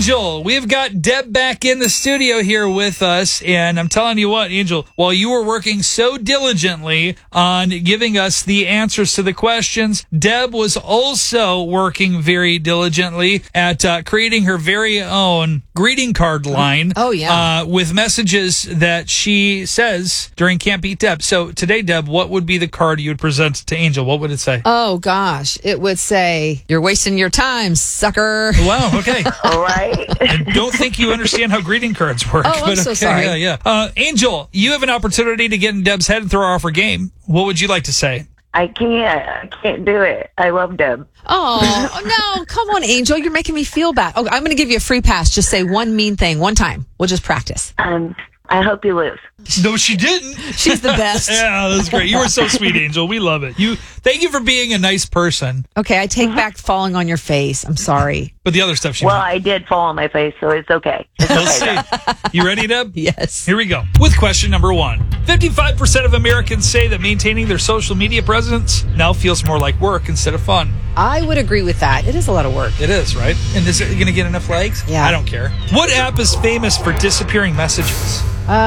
Angel, we've got Deb back in the studio here with us. And I'm telling you what, Angel, while you were working so diligently on giving us the answers to the questions, Deb was also working very diligently at creating her very own greeting card line. Oh, yeah. With messages that she says during Can't Beat Deb. So today, Deb, what would be the card you would present to Angel? What would it say? Oh, gosh. It would say, "You're wasting your time, sucker." Wow, okay. All right. I don't think you understand how greeting cards work. Oh, I'm so okay, sorry. Yeah. Angel, you have an opportunity to get in Deb's head and throw her off her game. What would you like to say? I can't do it. I love Deb. Oh, no. Come on, Angel. You're making me feel bad. Oh, I'm going to give you a free pass. Just say one mean thing one time. We'll just practice. I hope you lose. No, she didn't. She's the best. Yeah, that's great. You were so sweet, Angel. We love it. Thank you for being a nice person. Okay, I take back falling on your face. I'm sorry. But the other stuff she Well, meant. I did fall on my face, so it's okay. We'll see. You ready, Deb? Yes. Here we go. With question number 1. 55% of Americans say that maintaining their social media presence now feels more like work instead of fun. I would agree with that. It is a lot of work. It is, right? And is it going to get enough likes? Yeah. I don't care. What app is famous for disappearing messages?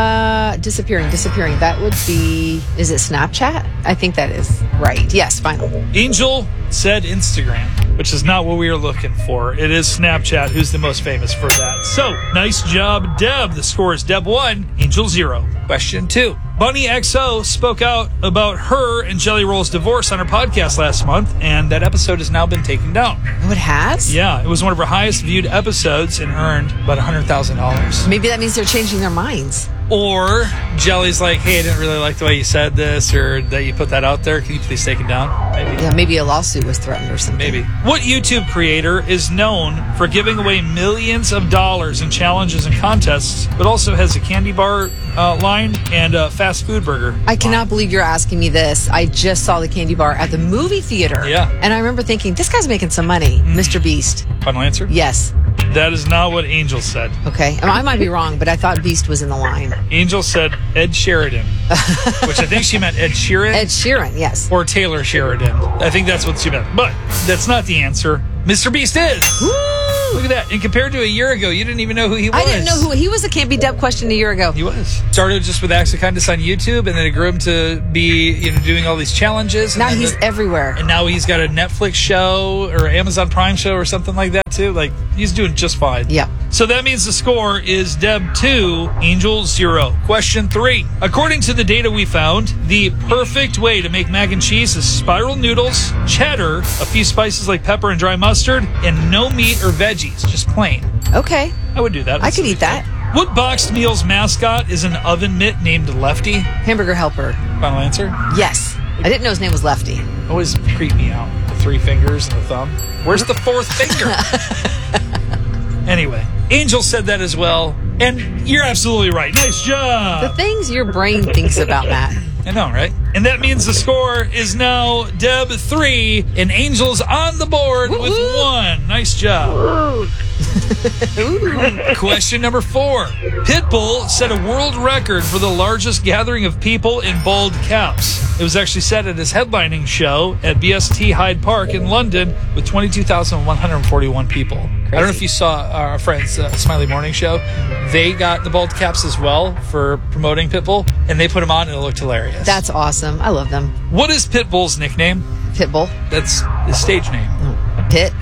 Disappearing. That would be, is it Snapchat? I think that is right. Yes, final. Angel said Instagram, which is not what we were looking for. It is Snapchat who's the most famous for that. So, nice job, Deb. The score is Deb 1, Angel 0. Question 2. Bunny XO spoke out about her and Jelly Roll's divorce on her podcast last month, and that episode has now been taken down. Oh, it has? Yeah, it was one of her highest viewed episodes and earned about $100,000. Maybe that means they're changing their minds. Or Jelly's like, hey, I didn't really like the way you said this or that you put that out there. Can you please take it down? Maybe. Yeah, maybe a lawsuit was threatened or something. Maybe. What YouTube creator is known for giving away millions of dollars in challenges and contests, but also has a candy bar line and a fast food burger? I cannot believe you're asking me this. I just saw the candy bar at the movie theater. Yeah. And I remember thinking, this guy's making some money. Mr. Beast. Final answer? Yes. That is not what Angel said. Okay. I might be wrong, but I thought Beast was in the line. Angel said Ed Sheridan, which I think she meant Ed Sheeran. Ed Sheeran, yes. Or Taylor Sheridan. I think that's what she meant. But that's not the answer. Mr. Beast is. Woo! Look at that. And compared to a year ago, you didn't even know who he was. I didn't know who he was. A Can't Be Deb question a year ago. He was. Started just with Acts of Kindness on YouTube, and then it grew him to be doing all these challenges. Now he's everywhere. And now he's got a Netflix show or Amazon Prime show or something like that too. Like, he's doing just fine. Yeah. So that means the score is Deb 2, Angel 0. Question 3. According to the data we found, the perfect way to make mac and cheese is spiral noodles, cheddar, a few spices like pepper and dry mustard, and no meat or veggies, just plain. Okay. I would do that. I could eat that. What boxed meal's mascot is an oven mitt named Lefty? Hamburger Helper. Final answer? Yes. I didn't know his name was Lefty. Always creep me out. The 3 fingers and the thumb. Where's the 4th finger? Anyway, Angel said that as well. And you're absolutely right. Nice The job. things your brain thinks about, Matt. I know, right? And that means the score is now Deb 3 and Angel's on the board with 1. Nice job. Question number 4. Pitbull set a world record for the largest gathering of people in bald caps. It was actually set at his headlining show at BST Hyde Park in London with 22,141 people. I don't know if you saw our friends' Smiley Morning Show. They got the bald caps as well for promoting Pitbull, and they put them on and it looked hilarious. That's awesome. I love them. What is Pitbull's nickname? Pitbull. That's his stage name. Pit.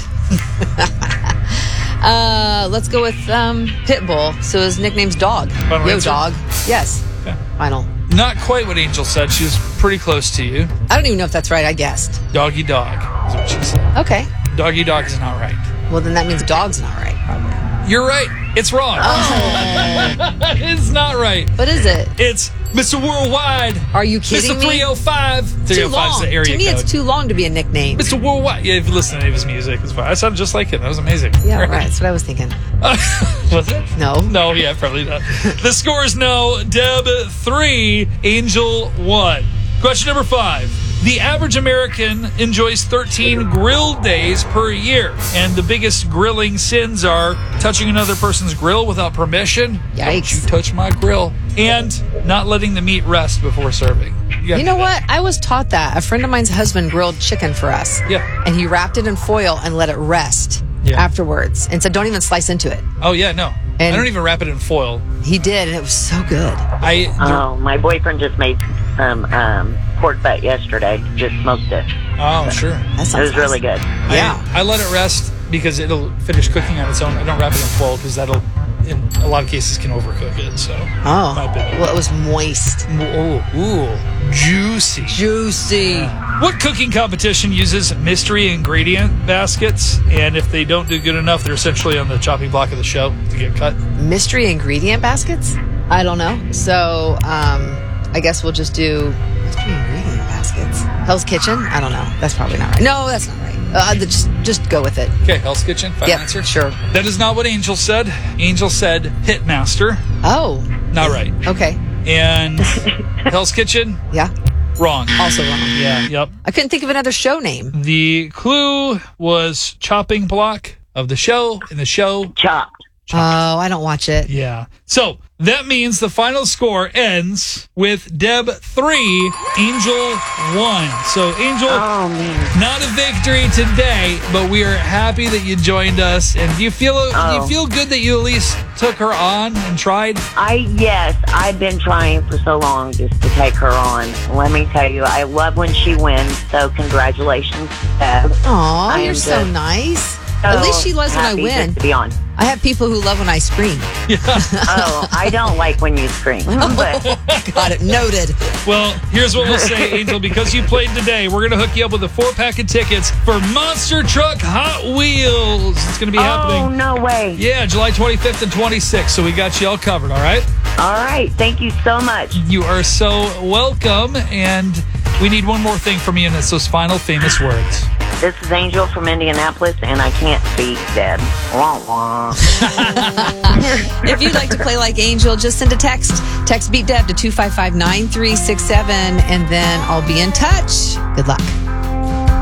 Let's go with Pitbull. So his nickname's Dog. Final Yo, answer? Dog. Yes. Okay. Final. Not quite what Angel said. She was pretty close to you. I don't even know if that's right. I guessed. Doggy dog is what she said. Okay. Doggy dog is not right. Well, then that means dog's not right, probably. You're right. It's wrong. It's not right. What is it? It's Mr. Worldwide. Are you kidding Mr. me? 305. Too 305 long. is the area To me, code. it's too long to be a nickname. Mr. Worldwide. Yeah, if you listen to any of his music, it's fine. I sounded just like him. That was amazing. Yeah, right. That's what I was thinking. Was it? No. No, yeah, probably not. The score is now Deb 3, Angel 1. Question number 5. The average American enjoys 13 grill days per year, and the biggest grilling sins are touching another person's grill without permission. Yikes. Don't you touch my grill. And not letting the meat rest before serving. You know what? I was taught that. A friend of mine's husband grilled chicken for us. Yeah. And he wrapped it in foil and let it rest. Yeah. afterwards and said, don't even slice into it. Oh, yeah, no. And- I don't even wrap it in foil. He did, and it was so good. Oh, my boyfriend just made some pork butt yesterday. Just smoked it. Oh, sure. That It sounds was really nice. good. Yeah. I let it rest because it'll finish cooking on its own. I don't wrap it in foil because that'll, in a lot of cases, can overcook it. So, Oh, my opinion. well, it was moist. Ooh, juicy. Juicy. What cooking competition uses mystery ingredient baskets? And if they don't do good enough, they're essentially on the chopping block of the show to get cut. Mystery ingredient baskets? I don't know. So, I guess we'll just do mystery ingredient baskets. Hell's Kitchen? I don't know. That's probably not right. No, that's not right. Just go with it. Okay, Hell's Kitchen, final Yep, answer? sure. That is not what Angel said. Angel said Pitmaster. Oh. Not right. Okay. And Hell's Kitchen, Yeah. wrong. Also wrong. Yeah, yep. I couldn't think of another show name. The clue was chopping block of the show, and the show, Chopped. Oh, I don't watch it. yeah. So that means the final score ends with Deb 3, Angel 1. So Angel, Oh, man. not a victory today, but we are happy that you joined us. And do you feel good that you at least took her on and tried? Yes, I've been trying for so long just to take her on. Let me tell you, I love when she wins, so congratulations, Deb. Aw, I you're am so just nice. So At least she loves when I happy win. just to be on. I have people who love when I scream. Oh, I don't like when you scream, but Got it. Noted. Well, here's what we'll say, Angel. Because you played today, we're going to hook you up with a 4-pack of tickets for Monster Truck Hot Wheels. It's going to be oh, happening. no way. Yeah, July 25th and 26th. So we got you all covered, all right? All right, thank you so much. You are so welcome. And we need one more thing from you, and it's those final famous words. This is Angel from Indianapolis, and I can't speak, Deb. Wah, wah. If you'd like to play like Angel, just send a text. Text Beat Deb to 255-9367, and then I'll be in touch. Good luck.